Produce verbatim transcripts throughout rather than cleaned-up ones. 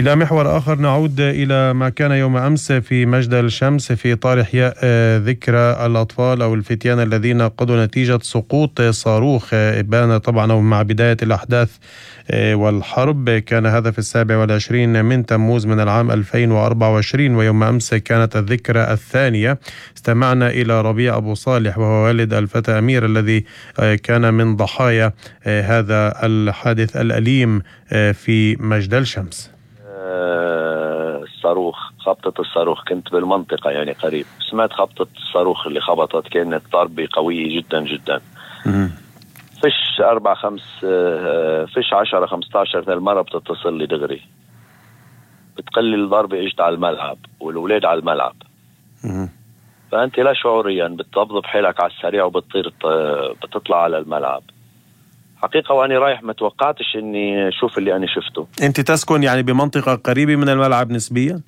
إلى محور آخر نعود إلى ما كان يوم أمس في مجدل الشمس في إطار إحياء ذكرى الأطفال أو الفتيان الذين قضوا نتيجة سقوط صاروخ إبانة طبعا أو مع بداية الأحداث والحرب. كان هذا في السابع والعشرين من تموز من العام ألفين وأربعة وعشرين، ويوم أمس كانت الذكرى الثانية. استمعنا إلى ربيع أبو صالح وهو والد الفتى أمير الذي كان من ضحايا هذا الحادث الأليم في مجدل شمس. الصاروخ، خبطة الصاروخ، كنت بالمنطقة يعني قريب، سمعت خبطة الصاروخ اللي خبطت، كانت ضربة قوية جدا جدا. فيش أربع خمس فيش عشرة خمستاشر ثانية المرة بتتصل لي دغري بتقلي الضربة اجت على الملعب والولاد على الملعب. فأنت لا شعوريا بتضبط حيلك على السريع وبتطير بتطلع على الملعب. حقيقة وأنا رايح ما توقعتش إني أشوف اللي أنا شفته. أنت تسكن يعني بمنطقة قريبة من الملعب نسبيا؟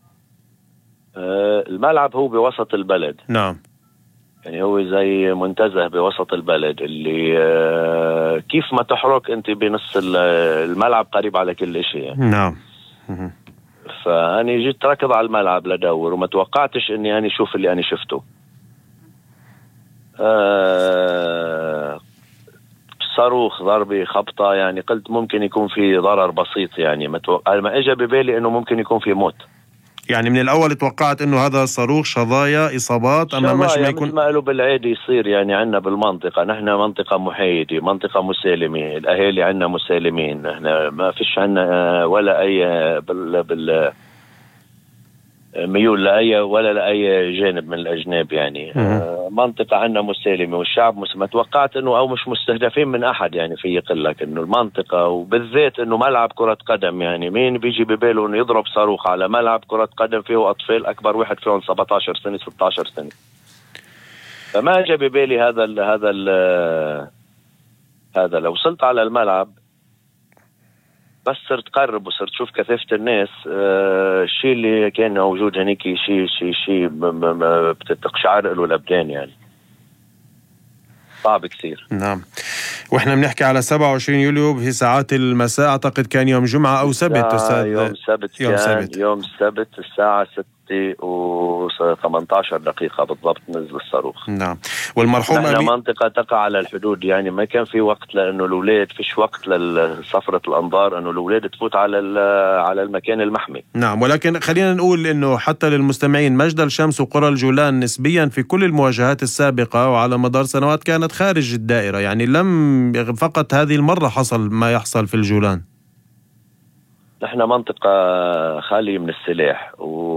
آه الملعب هو بوسط البلد. نعم. يعني هو زي منتزه بوسط البلد اللي آه كيف ما تحرك أنت بنص الملعب قريب على كل شيء يعني. نعم. فأنا جيت ركض على الملعب لدور وما توقعتش إني أنا أشوف اللي أنا شفته. آه صاروخ، ضربة، خبطة، يعني قلت ممكن يكون في ضرر بسيط يعني. ما توق... ما اجى ببالي انه ممكن يكون في موت. يعني من الاول توقعت انه هذا صاروخ شظايا اصابات اما مش ما يكون مثل ما قالوا بالعادي يصير يعني. عندنا بالمنطقة نحن منطقة محايدة، منطقة مسالمة، الاهالي عندنا مسالمين، نحن ما فيش عندنا ولا اي بال, بال... ميول لأي ولا لأي جانب من الأجناب يعني. آه منطقة عنا مسالمة والشعب مس... ما توقعت إنه أو مش مستهدفين من أحد يعني. في يقول لك إنه المنطقة وبالذات إنه ملعب كرة قدم، يعني مين بيجي بباله إنه يضرب صاروخ على ملعب كرة قدم فيه أطفال أكبر واحد فيهم سبعتاشر سنة ستاشر سنة. فما جاء ببالي هذا ال هذا ال هذا. لو وصلت على الملعب بس صرت قرب وصرت شوف كثافة الناس، آه الشيء اللي كان موجود هناك شيء شيء شيء بتقشعر له الأبدان يعني. صعب كثير. نعم. واحنا بنحكي على سبعة وعشرين يوليو في ساعات المساء، اعتقد كان يوم جمعة او سبت استاذ. يوم سبت يوم كان سبت. يوم سبت الساعة ستة و ثمانية عشر دقيقة بالضبط نزل الصاروخ. نعم. والمرحوم نحن منطقة تقع على الحدود يعني. ما كان في وقت لأنه الأولاد، فيش وقت لصفرة الأنظار أنه الأولاد تفوت على على المكان المحمي. نعم. ولكن خلينا نقول أنه حتى للمستمعين مجدل الشمس وقرى الجولان نسبيا في كل المواجهات السابقة وعلى مدار سنوات كانت خارج الدائرة، يعني لم فقط هذه المرة حصل ما يحصل في الجولان. نحن منطقة خالية من السلاح و